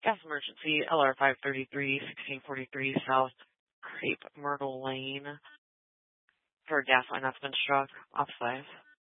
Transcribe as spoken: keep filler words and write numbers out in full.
Gas emergency, L R five thirty-three, sixteen forty-three South Crepe Myrtle Lane for a gas line that's been struck. Off five.